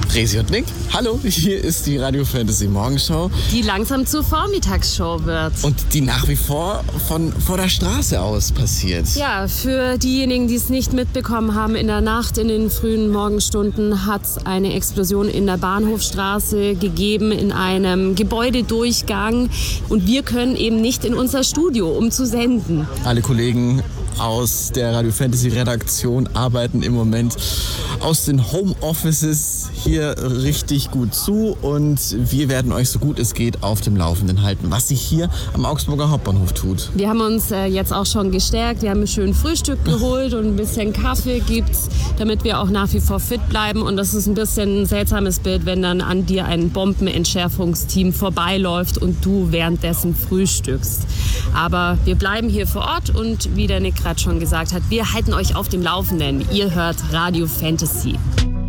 Resi und Nick, hallo, hier ist die Radio Fantasy Morgenshow. Die langsam zur Vormittagsshow wird. Und die nach wie vor von vor der Straße aus passiert. Ja, für diejenigen, die es nicht mitbekommen haben, in der Nacht, in den frühen Morgenstunden hat es eine Explosion in der Bahnhofstraße gegeben, in einem Gebäudedurchgang. Und wir können eben nicht in unser Studio, um zu senden. Alle Kollegen aus der Radio Fantasy Redaktion arbeiten im Moment aus den Homeoffices hier richtig gut zu und wir werden euch so gut es geht auf dem Laufenden halten, was sich hier am Augsburger Hauptbahnhof tut. Wir haben uns jetzt auch schon gestärkt, wir haben ein schönes Frühstück geholt und ein bisschen Kaffee gibt's, damit wir auch nach wie vor fit bleiben und das ist ein bisschen ein seltsames Bild, wenn dann an dir ein Bombenentschärfungsteam vorbeiläuft und du währenddessen frühstückst. Aber wir bleiben hier vor Ort und wie der Nick gerade schon gesagt hat, wir halten euch auf dem Laufenden. Ihr hört Radio Fantasy.